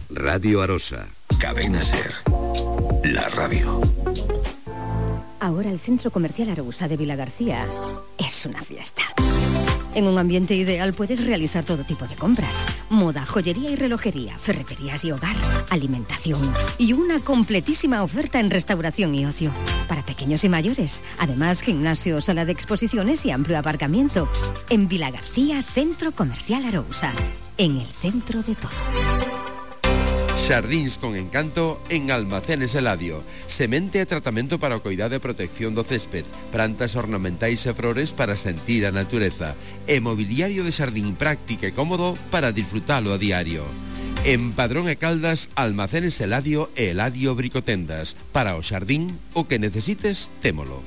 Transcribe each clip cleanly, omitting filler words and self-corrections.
Radio Arosa. Cadena Ser. La radio. Ahora el Centro Comercial Arousa de Vilagarcía es una fiesta. En un ambiente ideal puedes realizar todo tipo de compras. Moda, joyería y relojería, ferreterías y hogar, alimentación y una completísima oferta en restauración y ocio. Para pequeños y mayores. Además, gimnasio, sala de exposiciones y amplio aparcamiento. En Vilagarcía, Centro Comercial Arousa. En el centro de todo. Xardíns con encanto en Almacenes Eladio. Semente e tratamento para o cuidado e protección do césped, plantas ornamentais e flores para sentir a natureza, e mobiliario de xardín práctico e cómodo para disfrutalo a diario. En Padrón e Caldas, Almacenes Eladio e Eladio Bricotendas. Para o xardín, o que necesites, témolo.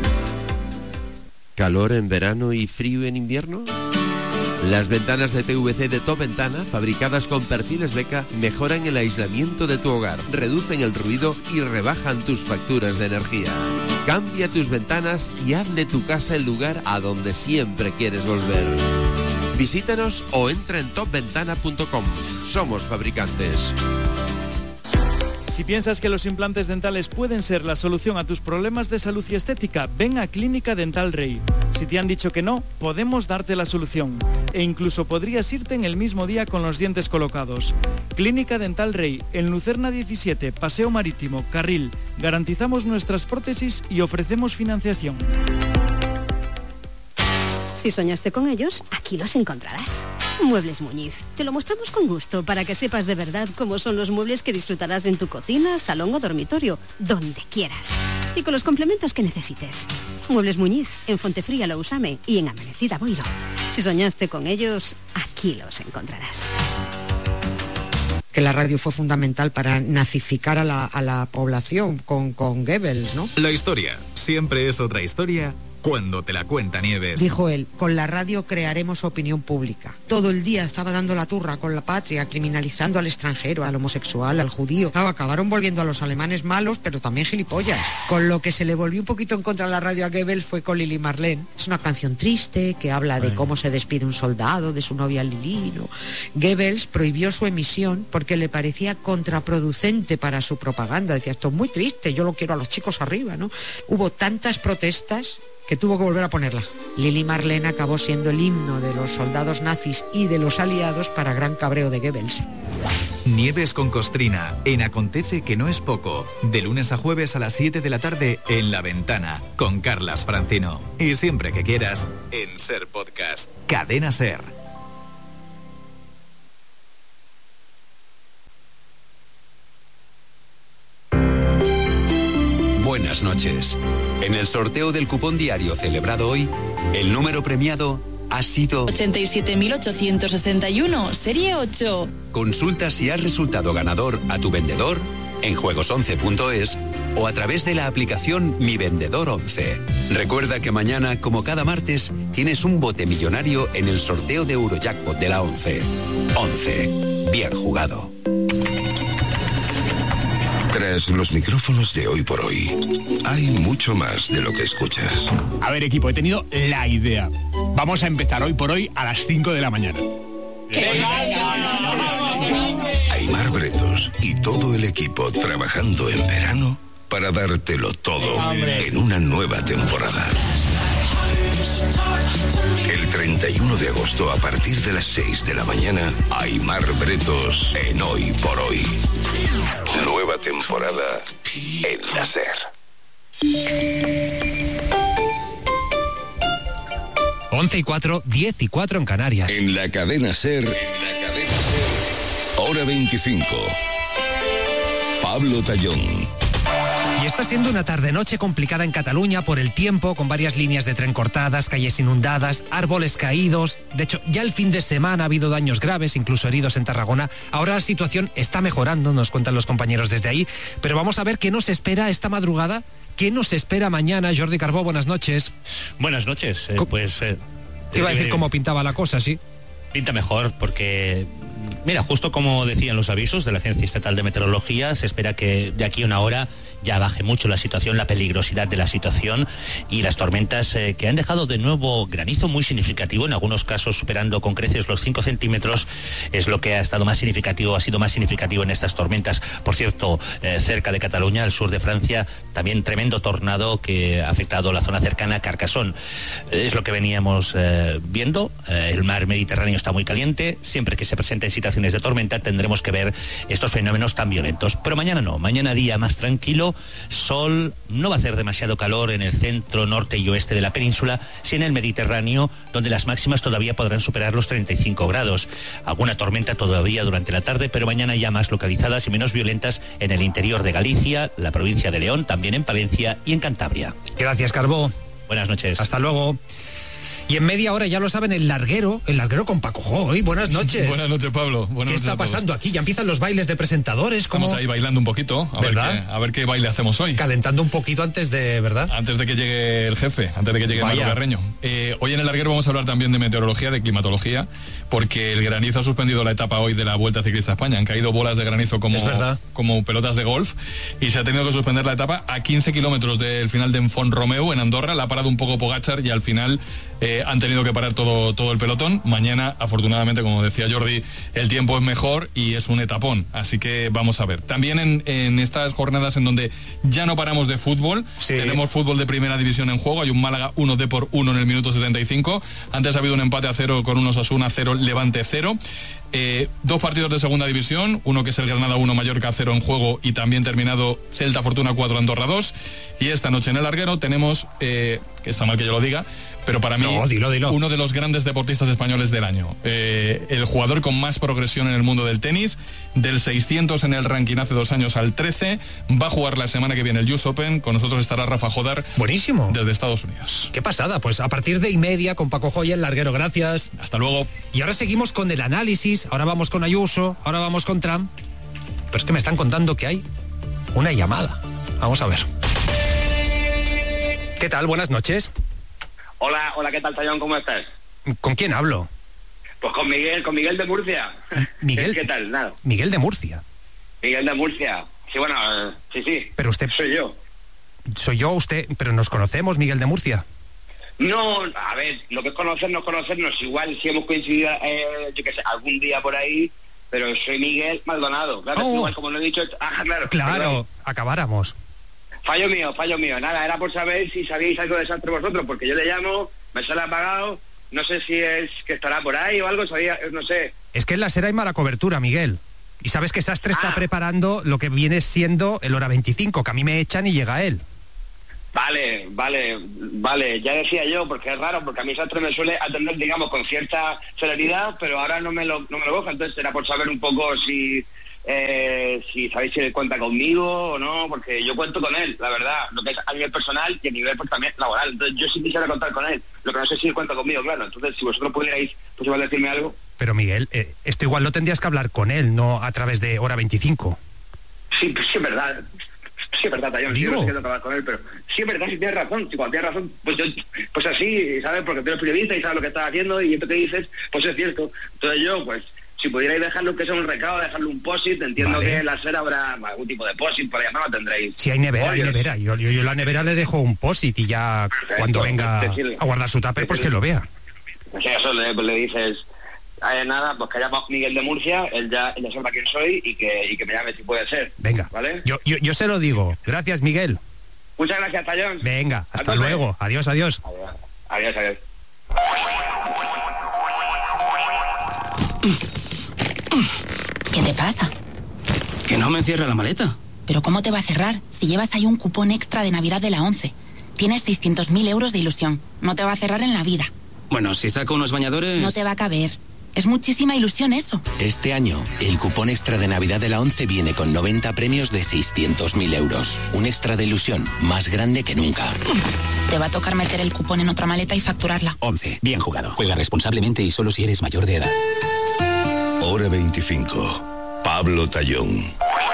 ¿Calor en verano y frío en invierno? Las ventanas de PVC de Top Ventana, fabricadas con perfiles Beca, mejoran el aislamiento de tu hogar, reducen el ruido y rebajan tus facturas de energía. Cambia tus ventanas y haz de tu casa el lugar a donde siempre quieres volver. Visítanos o entra en topventana.com. Somos fabricantes. Si piensas que los implantes dentales pueden ser la solución a tus problemas de salud y estética, ven a Clínica Dental Rey. Si te han dicho que no, podemos darte la solución. E incluso podrías irte en el mismo día con los dientes colocados. Clínica Dental Rey, en Lucerna 17, Paseo Marítimo, Carril. Garantizamos nuestras prótesis y ofrecemos financiación. Si soñaste con ellos, aquí los encontrarás. Muebles Muñiz. Te lo mostramos con gusto para que sepas de verdad cómo son los muebles que disfrutarás en tu cocina, salón o dormitorio, donde quieras. Y con los complementos que necesites. Muebles Muñiz, en Fontefría Lousame y en Amanecida Boiro. Si soñaste con ellos, aquí los encontrarás. Que la radio fue fundamental para nazificar a la población con Goebbels, ¿no? La historia siempre es otra historia cuando te la cuenta Nieves. Dijo él, con la radio crearemos opinión pública. Todo el día estaba dando la turra con la patria, criminalizando al extranjero, al homosexual, al judío. Claro, acabaron volviendo a los alemanes malos, pero también gilipollas. Con lo que se le volvió un poquito en contra de la radio a Goebbels fue con Lili Marlene. Es una canción triste que habla de cómo se despide un soldado de su novia Lili, ¿no? Goebbels prohibió su emisión porque le parecía contraproducente para su propaganda. Decía, esto es muy triste, yo lo quiero a los chicos arriba, ¿no? Hubo tantas protestas que tuvo que volver a ponerla. Lili Marlene acabó siendo el himno de los soldados nazis y de los aliados para gran cabreo de Goebbels. Nieves con Costrina, en Acontece que no es poco, de lunes a jueves a las 7 de la tarde en La Ventana, con Carlas Francino. Y siempre que quieras, en Ser Podcast. Cadena Ser. Buenas noches. En el sorteo del cupón diario celebrado hoy, el número premiado ha sido 87.861, serie 8. Consulta si has resultado ganador a tu vendedor en juegos11.es o a través de la aplicación Mi Vendedor 11. Recuerda que mañana, como cada martes, tienes un bote millonario en el sorteo de Eurojackpot de la 11. 11. Bien jugado. Tras los micrófonos de Hoy por Hoy, hay mucho más de lo que escuchas. A ver, equipo, he tenido la idea. Vamos a empezar Hoy por Hoy a las 5 de la mañana. Aimar Bretos y todo el equipo trabajando en verano para dártelo todo en una nueva temporada. El 31 de agosto, a partir de las 6 de la mañana, Aimar Bretos en Hoy por Hoy. Nueva temporada en la SER. 11:04, 10:04 en Canarias. En la cadena SER, hora 25. Pablo Tallón. Y está siendo una tarde-noche complicada en Cataluña por el tiempo, con varias líneas de tren cortadas, calles inundadas, árboles caídos. De hecho, ya el fin de semana ha habido daños graves, incluso heridos en Tarragona. Ahora la situación está mejorando, nos cuentan los compañeros desde ahí. Pero vamos a ver qué nos espera esta madrugada, qué nos espera mañana. Jordi Carbó, buenas noches. Buenas noches. Te iba a decir cómo pintaba la cosa, ¿sí? Pinta mejor porque Mira, justo como decían los avisos de la Agencia Estatal de Meteorología, se espera que de aquí a una hora ya baje mucho la situación, la peligrosidad de la situación y las tormentas que han dejado de nuevo granizo muy significativo, en algunos casos superando con creces los 5 centímetros, es lo que ha sido más significativo en estas tormentas. Por cierto, cerca de Cataluña, al sur de Francia, también tremendo tornado que ha afectado la zona cercana a Carcassonne. Es lo que veníamos viendo, el mar Mediterráneo está muy caliente, siempre que se presenten situaciones de tormenta tendremos que ver estos fenómenos tan violentos, pero mañana no, mañana día más tranquilo, sol, no va a hacer demasiado calor en el centro, norte y oeste de la península, sí en el Mediterráneo, donde las máximas todavía podrán superar los 35 grados, alguna tormenta todavía durante la tarde, pero mañana ya más localizadas y menos violentas en el interior de Galicia, la provincia de León, también en Palencia y en Cantabria. Gracias, Carbó. Buenas noches. Hasta luego. Y en media hora, ya lo saben, el larguero con Paco Joy. Buenas noches. Buenas noches, Pablo. ¿Qué está pasando aquí? Ya empiezan los bailes de presentadores. Estamos ahí bailando un poquito, a ver qué baile hacemos hoy. Calentando un poquito antes de, ¿verdad? Antes de que llegue el jefe, antes de que llegue Marco Carreño. Hoy en el larguero vamos a hablar también de meteorología, de climatología, porque el granizo ha suspendido la etapa hoy de la Vuelta Ciclista a España. Han caído bolas de granizo como pelotas de golf y se ha tenido que suspender la etapa a 15 kilómetros del final de Font-Romeu, en Andorra. La ha parado un poco Pogačar y al final han tenido que parar todo el pelotón. Mañana, afortunadamente, como decía Jordi, el tiempo es mejor y es un etapón, así que vamos a ver. También en estas jornadas en donde ya no paramos de fútbol, tenemos fútbol de primera división en juego. Hay un Málaga 1 Depor 1 en el minuto 75. Antes ha habido un empate a 0 con un Osasuna 0, Levante 0. 2 partidos de segunda división, uno que es el Granada 1, Mallorca 0 en juego, y también terminado Celta Fortuna 4, Andorra 2. Y esta noche en el larguero tenemos, que está mal que yo lo diga, pero para mí dilo. uno de los grandes deportistas españoles del año, el jugador con más progresión en el mundo del tenis, del 600 en el ranking hace 2 años al 13, va a jugar la semana que viene el US Open. Con nosotros estará Rafa Jodar. Buenísimo. Desde Estados Unidos. Qué pasada, pues a partir de 1:30 con Paco Joya, el larguero. Gracias. Hasta luego. Y ahora seguimos con el análisis, ahora vamos con Ayuso, ahora vamos con Trump, pero es que me están contando que hay una llamada. Vamos a ver. ¿Qué tal? Buenas noches. Hola, ¿qué tal, Tallón? ¿Cómo estás? ¿Con quién hablo? Pues con Miguel de Murcia. ¿Miguel? ¿Qué tal? Nada. Miguel de Murcia. Miguel de Murcia. Sí, bueno, sí. Pero usted... Soy yo. Soy yo, usted, pero nos conocemos, Miguel de Murcia. No, a ver, lo que es conocernos, igual si hemos coincidido, yo qué sé, algún día por ahí, pero soy Miguel Maldonado, claro, igual como lo he dicho, claro, acabáramos. Fallo mío, nada, era por saber si sabíais algo de Sastre vosotros, porque yo le llamo, me sale apagado, no sé si es que estará por ahí o algo, no sé. Es que en la SER hay mala cobertura, Miguel, y sabes que Sastre está preparando lo que viene siendo el Hora 25, que a mí me echan y llega él. Vale, ya decía yo, porque es raro, porque a mí Sastre me suele atender, digamos, con cierta celeridad, pero ahora no me lo coja, entonces era por saber un poco si sabéis si él cuenta conmigo o no, porque yo cuento con él, la verdad, lo que es a nivel personal y a nivel pues, también laboral, entonces yo sí quisiera contar con él, lo que no sé si él cuenta conmigo, claro, entonces si vosotros pudierais, pues igual decirme algo. Pero Miguel, esto igual lo tendrías que hablar con él, no a través de Hora 25. Sí, pues sí, es verdad. Sí, es verdad, Tallón, sí, no sé qué hablar con él, pero sí, es verdad, sí tienes razón, si cuando tienes razón, pues yo, pues así, ¿sabes? Porque tú eres periodista y sabes lo que estás haciendo y esto que dices, pues es cierto. Entonces yo, pues, si pudierais dejarlo que sea un recado, dejarlo un post-it, entiendo que en la SER habrá algún tipo de post-it, por llamarlo tendréis. Sí, hay nevera, yo la nevera le dejo un post-it y ya cuando venga a guardar su tupper, pues que lo vea. O sea, eso le dices... nada, pues que llamo Miguel de Murcia, él ya sabrá quién soy y que me llame si puede ser. Venga, ¿vale? Yo se lo digo. Gracias, Miguel. Muchas gracias, Tallón. Venga, hasta luego. Adiós. Adiós. ¿Qué te pasa? Que no me cierra la maleta. ¿Pero cómo te va a cerrar? Si llevas ahí un cupón extra de Navidad de la 11. Tienes 600.000 euros de ilusión. No te va a cerrar en la vida. Bueno, si saco unos bañadores... No te va a caber. Es muchísima ilusión eso. Este año, el cupón extra de Navidad de la 11 viene con 90 premios de 600.000 euros. Un extra de ilusión más grande que nunca. Te va a tocar meter el cupón en otra maleta y facturarla. 11. Bien jugado. Juega responsablemente y solo si eres mayor de edad. Hora 25. Pablo Tallón.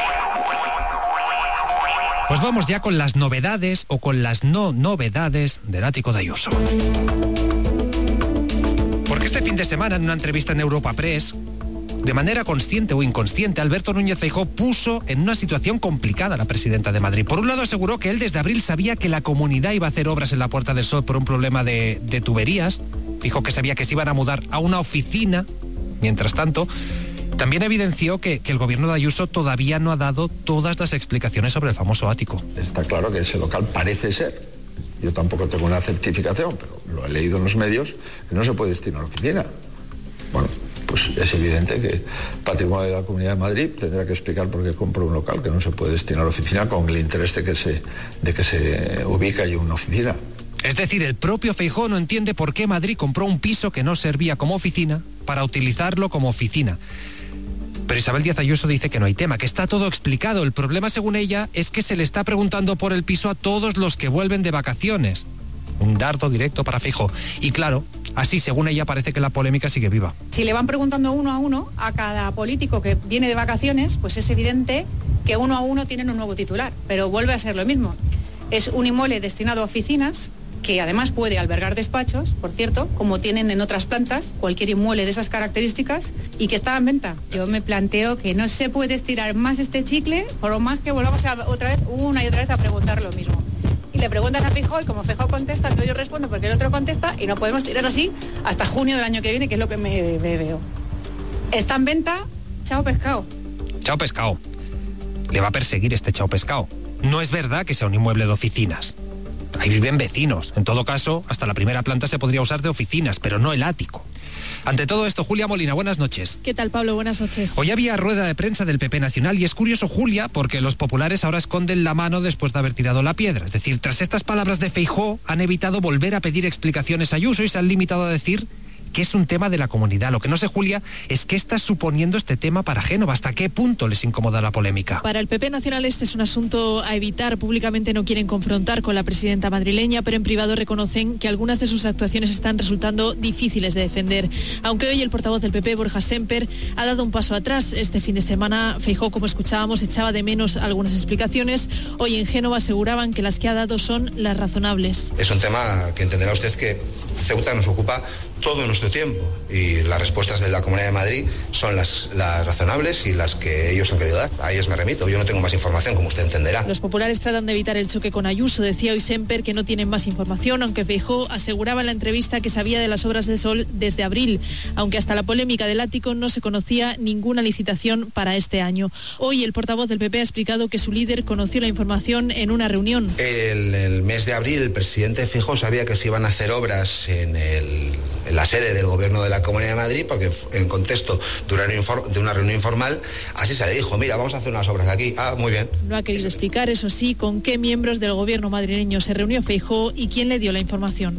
Pues vamos ya con las novedades o con las no novedades del ático de Ayuso. Porque este fin de semana, en una entrevista en Europa Press, De manera consciente o inconsciente, Alberto Núñez Feijóo puso en una situación complicada a la presidenta de Madrid. Por un lado, aseguró que él desde abril sabía que la comunidad iba a hacer obras en la Puerta del Sol por un problema de tuberías. Dijo que sabía que se iban a mudar a una oficina. Mientras tanto, también evidenció que el gobierno de Ayuso todavía no ha dado todas las explicaciones sobre el famoso ático. Está claro que ese local parece ser, yo tampoco tengo una certificación, pero lo he leído en los medios, que no se puede destinar a oficina. Bueno, pues es evidente que Patrimonio de la Comunidad de Madrid tendrá que explicar por qué compró un local que no se puede destinar a oficina con el interés de que se ubique allí una oficina. Es decir, el propio Feijóo no entiende por qué Madrid compró un piso que no servía como oficina para utilizarlo como oficina. Pero Isabel Díaz Ayuso dice que no hay tema, que está todo explicado. El problema, según ella, es que se le está preguntando por el piso a todos los que vuelven de vacaciones. Un dardo directo para Feijóo. Y claro, así, según ella, parece que la polémica sigue viva. Si le van preguntando uno a uno a cada político que viene de vacaciones, pues es evidente que uno a uno tienen un nuevo titular, pero vuelve a ser lo mismo. Es un inmueble destinado a oficinas, que además puede albergar despachos, por cierto, como tienen en otras plantas, cualquier inmueble de esas características, y que está en venta. Yo me planteo que no se puede estirar más este chicle, por lo más que volvamos otra vez, una y otra vez, a preguntar lo mismo. Y le preguntan a Feijóo, y como Feijóo contesta, entonces yo respondo porque el otro contesta, y no podemos tirar así hasta junio del año que viene, que es lo que me veo. Está en venta, chao pescado. Chao pescado. Le va a perseguir este chao pescado. No es verdad que sea un inmueble de oficinas. Ahí viven vecinos. En todo caso, hasta la primera planta se podría usar de oficinas, pero no el ático. Ante todo esto, Julia Molina, buenas noches. ¿Qué tal, Pablo? Buenas noches. Hoy había rueda de prensa del PP Nacional y es curioso, Julia, porque los populares ahora esconden la mano después de haber tirado la piedra. Es decir, tras estas palabras de Feijóo, han evitado volver a pedir explicaciones a Ayuso y se han limitado a decir que es un tema de la comunidad. Lo que no sé, Julia, es qué está suponiendo este tema para Génova. ¿Hasta qué punto les incomoda la polémica? Para el PP Nacional este es un asunto a evitar. Públicamente no quieren confrontar con la presidenta madrileña, pero en privado reconocen que algunas de sus actuaciones están resultando difíciles de defender. Aunque hoy el portavoz del PP, Borja Semper, ha dado un paso atrás. Este fin de semana, Feijóo, como escuchábamos, echaba de menos algunas explicaciones. Hoy en Génova aseguraban que las que ha dado son las razonables. Es un tema que entenderá usted que Ceuta nos ocupa todo nuestro tiempo y las respuestas de la Comunidad de Madrid son las razonables y las que ellos han querido dar. A ellos me remito, yo no tengo más información, como usted entenderá. Los populares tratan de evitar el choque con Ayuso. Decía hoy Semper que no tienen más información, aunque Feijóo aseguraba en la entrevista que sabía de las obras de Sol desde abril, aunque hasta la polémica del ático no se conocía ninguna licitación para este año. Hoy el portavoz del PP ha explicado que su líder conoció la información en una reunión. El mes de abril el presidente Feijóo sabía que se iban a hacer obras en la sede del gobierno de la Comunidad de Madrid, porque en contexto de una reunión informal, así se le dijo, mira, vamos a hacer unas obras aquí. Ah, muy bien. No ha querido explicar, eso sí, con qué miembros del gobierno madrileño se reunió Feijóo y quién le dio la información.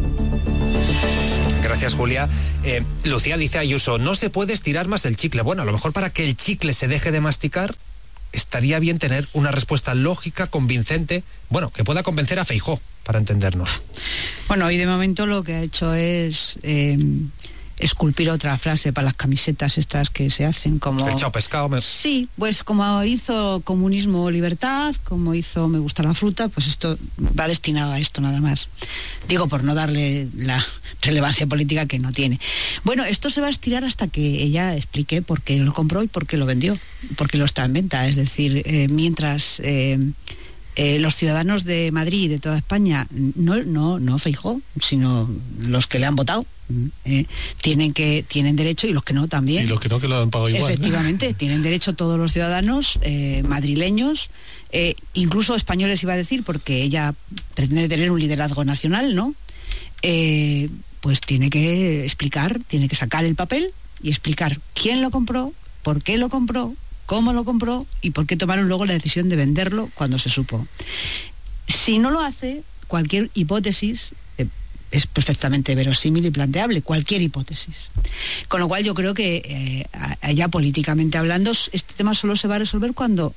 Gracias, Julia. Lucía dice a Ayuso, no se puede estirar más el chicle. Bueno, a lo mejor para que el chicle se deje de masticar, estaría bien tener una respuesta lógica, convincente, bueno, que pueda convencer a Feijóo, para entendernos. Bueno, hoy de momento lo que ha hecho es esculpir otra frase para las camisetas estas que se hacen, como... El chao pescado. Sí, pues como hizo Comunismo Libertad, como hizo Me gusta la fruta, pues esto va destinado a esto nada más. Digo, por no darle la relevancia política que no tiene. Bueno, esto se va a estirar hasta que ella explique por qué lo compró y por qué lo vendió, por qué lo está en venta. Es decir, mientras... los ciudadanos de Madrid y de toda España, no Feijóo, sino los que le han votado, tienen derecho, y los que no también. Y los que no, que lo han pagado igual. Efectivamente, tienen derecho todos los ciudadanos madrileños, incluso españoles iba a decir, porque ella pretende tener un liderazgo nacional, ¿no? Pues tiene que explicar, tiene que sacar el papel y explicar quién lo compró, por qué lo compró, cómo lo compró y por qué tomaron luego la decisión de venderlo cuando se supo. Si no lo hace, cualquier hipótesis es perfectamente verosímil y planteable, cualquier hipótesis. Con lo cual yo creo que allá políticamente hablando, este tema solo se va a resolver cuando,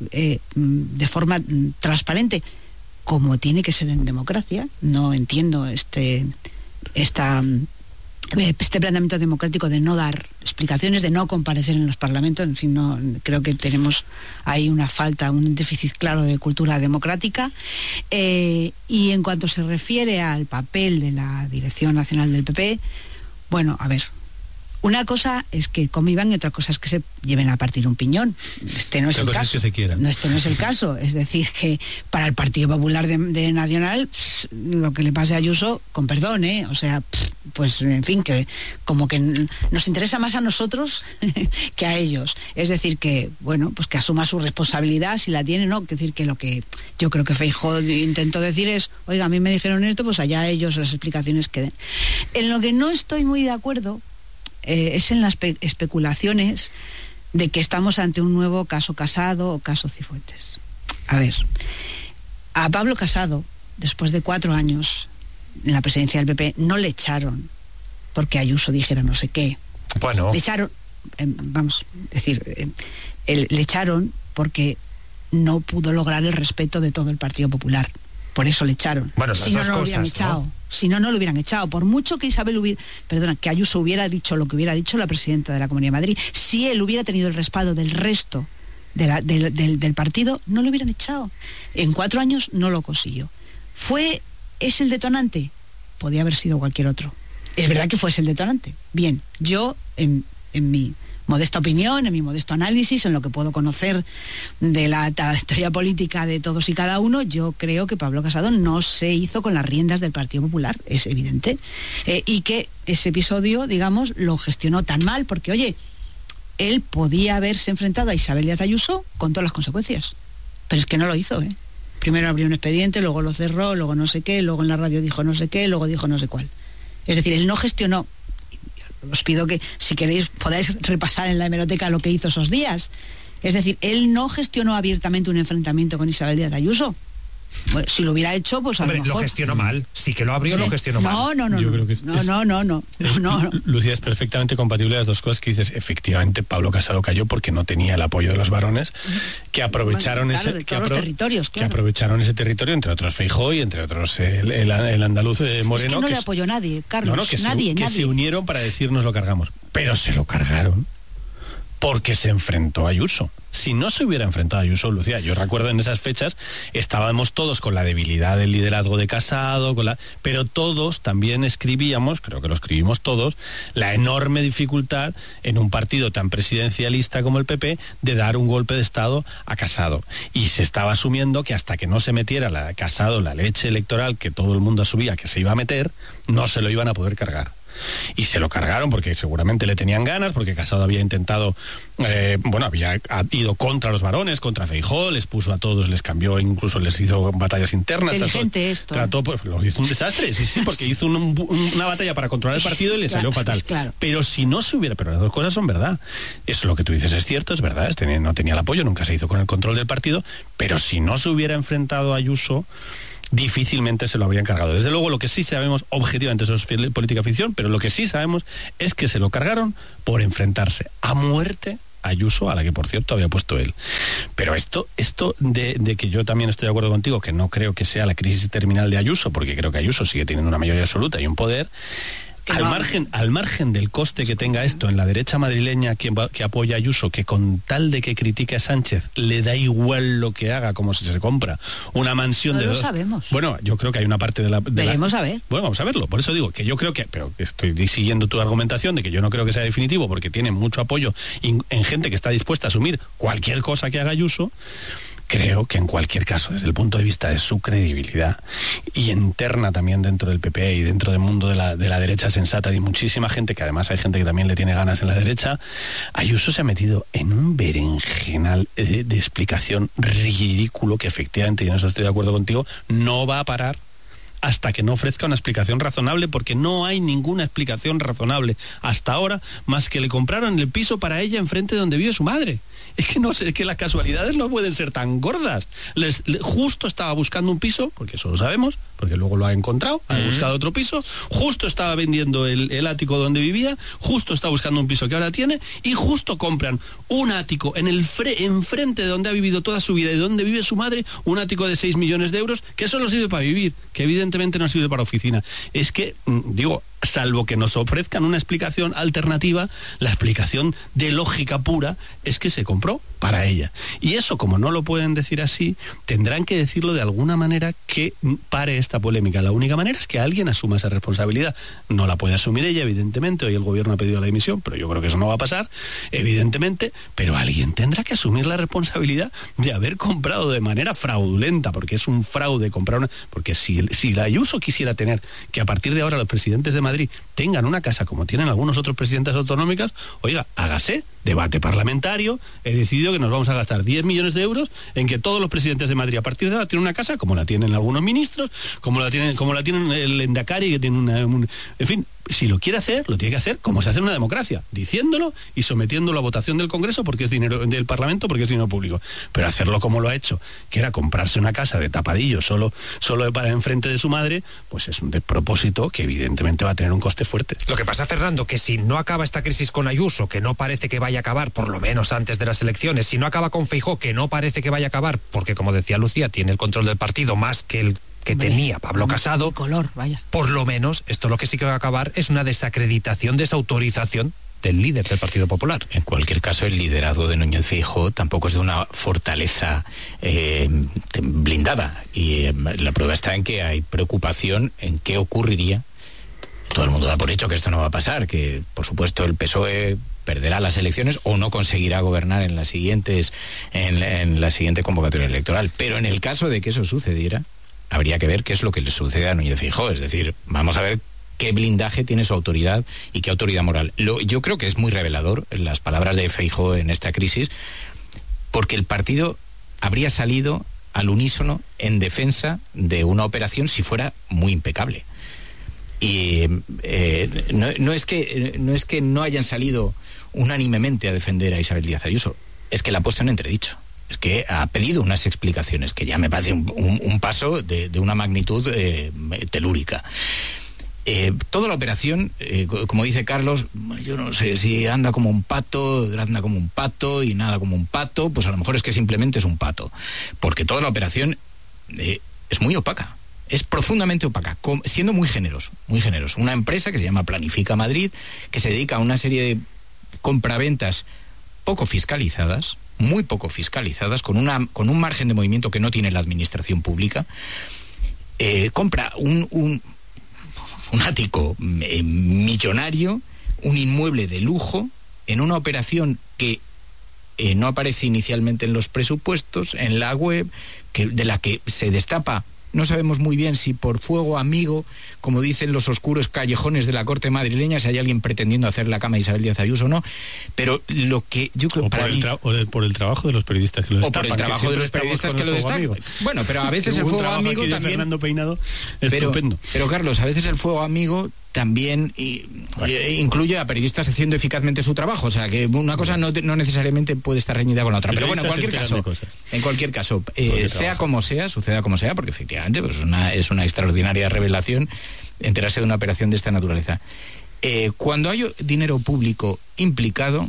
de forma transparente, como tiene que ser en democracia. No entiendo este planteamiento democrático de no dar explicaciones, de no comparecer en los parlamentos. En fin, no, creo que tenemos ahí una falta, un déficit claro de cultura democrática. Y en cuanto se refiere al papel de la Dirección Nacional del PP, bueno, a ver, Una cosa es que convivan y otra cosa es que se lleven a partir un piñón. Este no es el caso. Que se quieran. No, este no es el caso. Es decir, que para el Partido Popular de Nacional, lo que le pase a Ayuso, con perdón, o sea, pues en fin, que como que nos interesa más a nosotros que a ellos. Es decir, que, bueno, pues que asuma su responsabilidad si la tiene, ¿no? Es decir, que lo que yo creo que Feijóo intentó decir es, oiga, a mí me dijeron esto, pues allá ellos las explicaciones que den. En lo que no estoy muy de acuerdo es en las especulaciones de que estamos ante un nuevo caso Casado o caso Cifuentes. A ver, a Pablo Casado, después de 4 años en la presidencia del PP, no le echaron porque Ayuso dijera no sé qué. Bueno. Le echaron, le echaron porque no pudo lograr el respeto de todo el Partido Popular. Por eso le echaron. Bueno, si no, no lo hubieran echado. ¿No? Si no, no lo hubieran echado. Por mucho que que Ayuso hubiera dicho lo que hubiera dicho la presidenta de la Comunidad de Madrid, si él hubiera tenido el respaldo del resto del partido, no lo hubieran echado. En 4 años no lo consiguió. ¿Es el detonante? Podía haber sido cualquier otro. Es verdad que fue el detonante. Bien, yo en mi modesta opinión, en mi modesto análisis, en lo que puedo conocer de la trayectoria política de todos y cada uno, yo creo que Pablo Casado no se hizo con las riendas del Partido Popular, es evidente, y que ese episodio, digamos, lo gestionó tan mal, porque, oye, él podía haberse enfrentado a Isabel Díaz Ayuso con todas las consecuencias, pero es que no lo hizo, Primero abrió un expediente, luego lo cerró, luego no sé qué, luego en la radio dijo no sé qué, luego dijo no sé cuál. Es decir, él no gestionó. Os pido que, si queréis, podáis repasar en la hemeroteca lo que hizo esos días. Es decir, él no gestionó abiertamente un enfrentamiento con Isabel Díaz Ayuso. Bueno, si lo hubiera hecho, pues a lo mejor... lo gestionó mal. Sí que lo abrió, lo gestionó mal. No. Yo creo que no. Lucía, es perfectamente compatible las dos cosas que dices. Efectivamente, Pablo Casado cayó porque no tenía el apoyo de los varones, que aprovecharon aprovecharon ese territorio, entre otros Feijóo y entre otros el andaluz Moreno. Es que no le apoyó nadie, Carlos. Nadie. Se unieron para decir nos lo cargamos. Pero se lo cargaron porque se enfrentó a Ayuso. Si no se hubiera enfrentado a Ayuso, Lucía, yo recuerdo en esas fechas estábamos todos con la debilidad del liderazgo de Casado, pero todos también escribíamos, creo que lo escribimos todos, la enorme dificultad en un partido tan presidencialista como el PP de dar un golpe de Estado a Casado. Y se estaba asumiendo que hasta que no se metiera Casado la leche electoral que todo el mundo asumía que se iba a meter, no se lo iban a poder cargar. Y se lo cargaron porque seguramente le tenían ganas, porque Casado había intentado, había ido contra los varones, contra Feijóo, les puso a todos, les cambió, incluso les hizo batallas internas. Inteligente lo hizo un desastre, sí, porque hizo una batalla para controlar el partido y le salió fatal. Claro. Pero si no se hubiera, pero las dos cosas son verdad. Eso lo que tú dices es cierto, es verdad, no tenía el apoyo, nunca se hizo con el control del partido, pero si no se hubiera enfrentado a Ayuso, difícilmente se lo habrían cargado. Desde luego, lo que sí sabemos, objetivamente, eso es política ficción, pero lo que sí sabemos es que se lo cargaron por enfrentarse a muerte a Ayuso, a la que, por cierto, había puesto él. Pero esto de que yo también estoy de acuerdo contigo, que no creo que sea la crisis terminal de Ayuso, porque creo que Ayuso sigue teniendo una mayoría absoluta y un poder. Al margen del coste que tenga esto en la derecha madrileña que apoya a Ayuso, que con tal de que critique a Sánchez le da igual lo que haga, como si se compra una mansión de... No lo sabemos. Bueno, yo creo que hay una parte de la... saber. Bueno, vamos a verlo. Por eso digo que yo creo que... Pero estoy siguiendo tu argumentación de que yo no creo que sea definitivo, porque tiene mucho apoyo en gente que está dispuesta a asumir cualquier cosa que haga Ayuso. Creo que en cualquier caso, desde el punto de vista de su credibilidad y interna también dentro del PP y dentro del mundo de la derecha sensata y muchísima gente, que además hay gente que también le tiene ganas en la derecha, Ayuso se ha metido en un berenjenal de explicación ridículo que efectivamente, y en eso estoy de acuerdo contigo, no va a parar hasta que no ofrezca una explicación razonable, porque no hay ninguna explicación razonable hasta ahora, más que le compraron el piso para ella enfrente de donde vive su madre. Es que no sé, es que las casualidades no pueden ser tan gordas. Justo estaba buscando un piso, porque eso lo sabemos, porque luego lo ha encontrado, ha buscado otro piso, justo estaba vendiendo el ático donde vivía, justo está buscando un piso que ahora tiene, y justo compran un ático enfrente de donde ha vivido toda su vida y donde vive su madre, un ático de 6 millones de euros, que solo sirve para vivir, que evidentemente no sirve para oficina. Es que, digo, salvo que nos ofrezcan una explicación alternativa, la explicación de lógica pura es que se compró para ella. Y eso, como no lo pueden decir así, tendrán que decirlo de alguna manera que pare esta polémica. La única manera es que alguien asuma esa responsabilidad. No la puede asumir ella, evidentemente. Hoy el gobierno ha pedido la dimisión, pero yo creo que eso no va a pasar, evidentemente. Pero alguien tendrá que asumir la responsabilidad de haber comprado de manera fraudulenta, porque es un fraude comprar una... Porque si la Ayuso quisiera tener que a partir de ahora los presidentes de Madrid tengan una casa como tienen algunos otros presidentes autonómicas, oiga, hágase debate parlamentario, he decidido que nos vamos a gastar 10 millones de euros en que todos los presidentes de Madrid a partir de ahora tienen una casa como la tienen algunos ministros, como la tienen el Endacari, que tiene en fin, si lo quiere hacer, lo tiene que hacer como se hace en una democracia, diciéndolo y sometiéndolo a votación del Congreso porque es dinero del Parlamento, porque es dinero público. Pero hacerlo como lo ha hecho, que era comprarse una casa de tapadillo solo para enfrente de su madre, pues es un despropósito que evidentemente va a tener un coste fuerte. Lo que pasa, Fernando, que si no acaba esta crisis con Ayuso, que no parece que vaya a acabar, por lo menos antes de las elecciones, si no acaba con Feijóo, que no parece que vaya a acabar, porque como decía Lucía, tiene el control del partido más que el que tenía Pablo Casado, por lo menos esto lo que sí que va a acabar es una desacreditación, desautorización del líder del Partido Popular. En cualquier caso, el liderazgo de Núñez Feijóo tampoco es de una fortaleza blindada, y la prueba está en que hay preocupación en qué ocurriría. Todo el mundo da por hecho que esto no va a pasar, que por supuesto el PSOE perderá las elecciones o no conseguirá gobernar en la siguiente convocatoria electoral. Pero en el caso de que eso sucediera, habría que ver qué es lo que le sucede a Núñez Feijóo. Es decir, vamos a ver qué blindaje tiene su autoridad y qué autoridad moral. Yo creo que es muy revelador las palabras de Feijóo en esta crisis, porque el partido habría salido al unísono en defensa de una operación si fuera muy impecable. Y no es que no hayan salido unánimemente a defender a Isabel Díaz Ayuso, es que la ha puesto en entredicho. Es que ha pedido unas explicaciones que ya me parece un paso de una magnitud telúrica. Toda la operación, como dice Carlos, yo no sé si anda como un pato, anda como un pato y nada como un pato, pues a lo mejor es que simplemente es un pato. Porque toda la operación es muy opaca. Es profundamente opaca, siendo muy generoso, muy generoso. Una empresa que se llama Planifica Madrid, que se dedica a una serie de compraventas poco fiscalizadas, muy poco fiscalizadas, con un margen de movimiento que no tiene la administración pública, compra un ático millonario, un inmueble de lujo, en una operación que no aparece inicialmente en los presupuestos, en la web, de la que se destapa. No sabemos muy bien si por fuego amigo, como dicen los oscuros callejones de la corte madrileña, si hay alguien pretendiendo hacer la cama a Isabel Díaz Ayuso o no, pero lo que yo creo por el trabajo de los periodistas que lo destapan. O por el trabajo de los periodistas que lo destapan. Bueno, pero a veces el fuego amigo también... Fernando Peinado, estupendo. Pero Carlos, a veces el fuego amigo también incluye a periodistas haciendo eficazmente su trabajo, o sea que una cosa no necesariamente puede estar reñida con la otra. Pero bueno, en cualquier caso, sea como sea, suceda como sea, porque efectivamente pues es una extraordinaria revelación enterarse de una operación de esta naturaleza. Cuando hay dinero público implicado,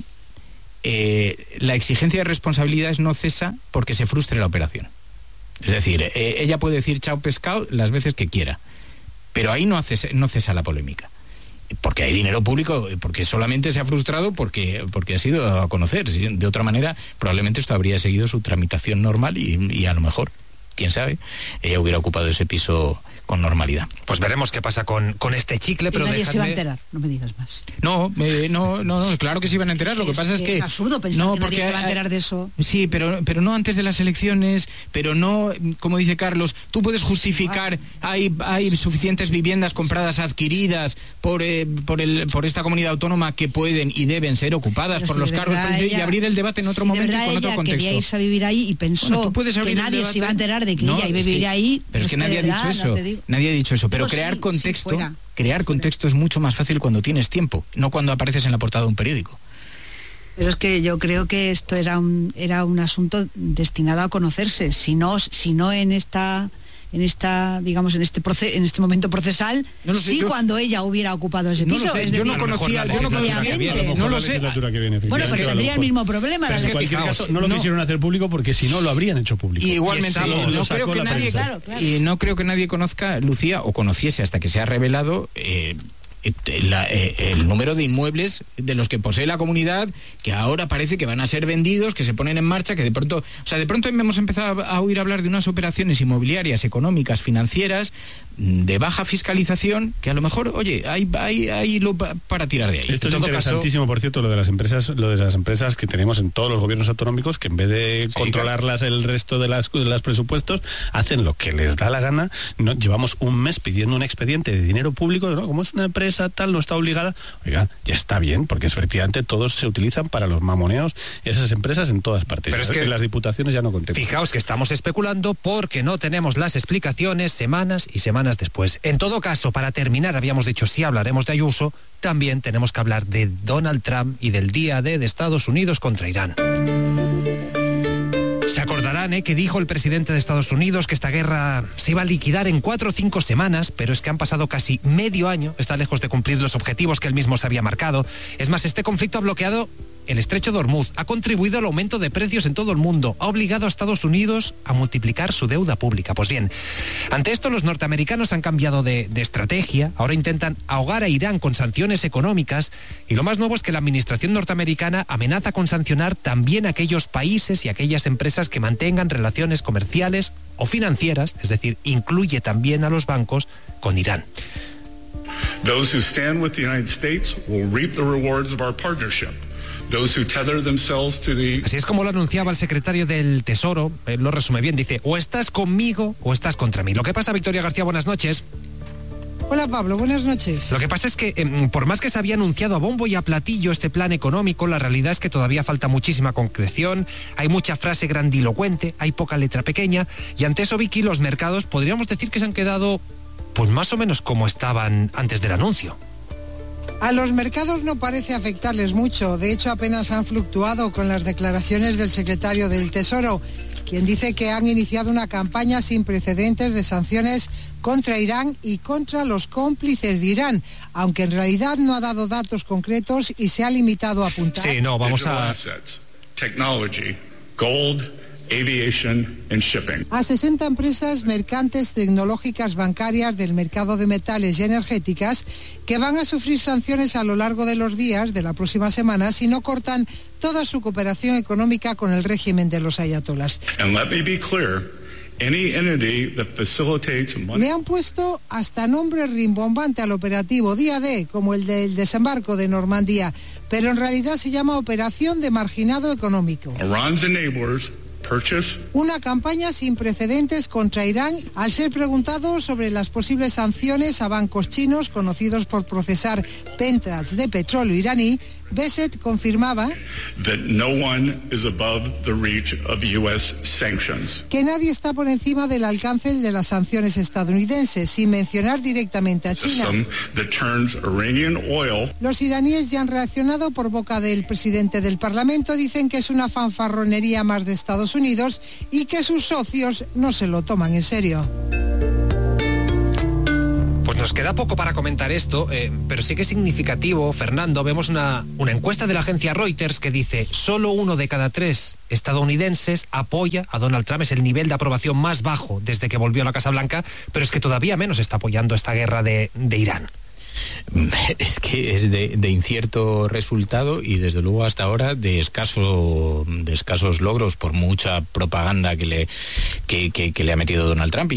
la exigencia de responsabilidades no cesa porque se frustre la operación. Es decir, ella puede decir chao pescado las veces que quiera, pero ahí no cesa la polémica. Porque hay dinero público, porque solamente se ha frustrado porque ha sido dado a conocer. De otra manera, probablemente esto habría seguido su tramitación normal y a lo mejor, quién sabe, ella hubiera ocupado ese piso con normalidad. Pues veremos qué pasa con este chicle, pero nadie se va a enterar, no me digas más. No, claro que se iban a enterar. Lo que pasa es que es absurdo pensar que nadie se va a enterar de eso. Sí, pero no antes de las elecciones, pero no, como dice Carlos, tú puedes justificar, hay suficientes viviendas compradas, adquiridas por esta comunidad autónoma que pueden y deben ser ocupadas por los cargos y abrir el debate en otro momento y con otro contexto. Quería irse a vivir ahí y pensó que nadie se iba a enterar de que ella iba a vivir ahí. Pero es que nadie ha dicho eso. Nadie ha dicho eso, pero crear contexto es mucho más fácil cuando tienes tiempo, no cuando apareces en la portada de un periódico. Pero es que yo creo que esto era un asunto destinado a conocerse, si no en este momento procesal, cuando ella hubiera ocupado ese piso. Yo no conocía bien. No lo sé. Bueno, porque tendría el mismo problema. Pero en cualquier caso, no lo quisieron hacer público porque si no lo habrían hecho público. Y igualmente, no creo que nadie conozca, Lucía, o conociese hasta que se ha revelado el número de inmuebles de los que posee la comunidad, que ahora parece que van a ser vendidos, que se ponen en marcha, que de pronto hemos empezado a oír hablar de unas operaciones inmobiliarias, económicas, financieras, de baja fiscalización, que a lo mejor, oye, hay para tirar de ahí. Esto es interesantísimo, por cierto, lo de las empresas que tenemos en todos los gobiernos autonómicos, que en vez de controlarlas el resto de los presupuestos, hacen lo que les da la gana. No, llevamos un mes pidiendo un expediente de dinero público, ¿no? Como es una empresa tal, no está obligada. Oiga, ya está bien, porque efectivamente todos se utilizan para los mamoneos, esas empresas en todas partes. Pero es que las diputaciones ya no contemplan. Fijaos que estamos especulando porque no tenemos las explicaciones semanas y semanas después. En todo caso, para terminar, habíamos dicho, si hablaremos de Ayuso, también tenemos que hablar de Donald Trump y del día D de Estados Unidos contra Irán. Se acordarán que dijo el presidente de Estados Unidos que esta guerra se iba a liquidar en 4 o 5 semanas, pero es que han pasado casi medio año, está lejos de cumplir los objetivos que él mismo se había marcado. Es más, este conflicto ha bloqueado el estrecho de Hormuz, ha contribuido al aumento de precios en todo el mundo, ha obligado a Estados Unidos a multiplicar su deuda pública. Pues bien, ante esto los norteamericanos han cambiado de estrategia, ahora intentan ahogar a Irán con sanciones económicas, y lo más nuevo es que la administración norteamericana amenaza con sancionar también a aquellos países y aquellas empresas que mantengan relaciones comerciales o financieras, es decir, incluye también a los bancos, con Irán. Those who stand with the United States will reap the rewards of our partnership. Así es como lo anunciaba el secretario del Tesoro, él lo resume bien, dice, o estás conmigo o estás contra mí. Lo que pasa, Victoria García, buenas noches. Hola Pablo, buenas noches. Lo que pasa es que por más que se había anunciado a bombo y a platillo este plan económico, la realidad es que todavía falta muchísima concreción, hay mucha frase grandilocuente, hay poca letra pequeña, y ante eso, Vicky, los mercados podríamos decir que se han quedado pues más o menos como estaban antes del anuncio. A los mercados no parece afectarles mucho, de hecho apenas han fluctuado con las declaraciones del secretario del Tesoro, quien dice que han iniciado una campaña sin precedentes de sanciones contra Irán y contra los cómplices de Irán, aunque en realidad no ha dado datos concretos y se ha limitado a apuntar. Sí, no, vamos a... Technology, gold, aviation and shipping. A 60 empresas mercantes, tecnológicas, bancarias, del mercado de metales y energéticas que van a sufrir sanciones a lo largo de los días de la próxima semana si no cortan toda su cooperación económica con el régimen de los ayatolás. And let me be clear, any entity that facilitates money... Le han puesto hasta nombre rimbombante al operativo día D, como el del desembarco de Normandía, pero en realidad se llama Operación de Marginado Económico. Iran's enablers Una campaña sin precedentes contra Irán al ser preguntado sobre las posibles sanciones a bancos chinos conocidos por procesar ventas de petróleo iraní. Besset confirmaba que nadie está por encima del alcance de las sanciones estadounidenses, sin mencionar directamente a China. Los iraníes ya han reaccionado por boca del presidente del Parlamento, dicen que es una fanfarronería más de Estados Unidos y que sus socios no se lo toman en serio. Pues nos queda poco para comentar esto, pero sí que es significativo, Fernando. Vemos una encuesta de la agencia Reuters que dice solo 1 de cada 3 estadounidenses apoya a Donald Trump. Es el nivel de aprobación más bajo desde que volvió a la Casa Blanca, pero es que todavía menos está apoyando esta guerra de Irán. Es que es de incierto resultado y desde luego hasta ahora de escasos logros por mucha propaganda que le ha metido Donald Trump.